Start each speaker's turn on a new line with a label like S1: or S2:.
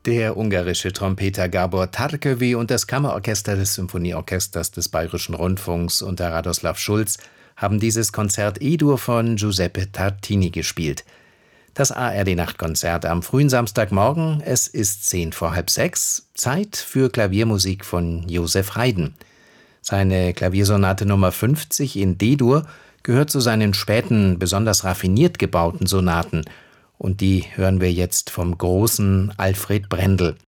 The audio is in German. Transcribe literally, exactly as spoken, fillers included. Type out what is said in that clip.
S1: Der ungarische Trompeter Gábor Tarkövy und das Kammerorchester des Symphonieorchesters des Bayerischen Rundfunks unter Radoslav Schulz haben dieses Konzert E-Dur von Giuseppe Tartini gespielt. Das A R D-Nachtkonzert am frühen Samstagmorgen, es ist zehn vor halb sechs, Zeit für Klaviermusik von Joseph Haydn. Seine Klaviersonate Nummer fünfzig in D-Dur gehört zu seinen späten, besonders raffiniert gebauten Sonaten. Und die hören wir jetzt vom großen Alfred Brendel.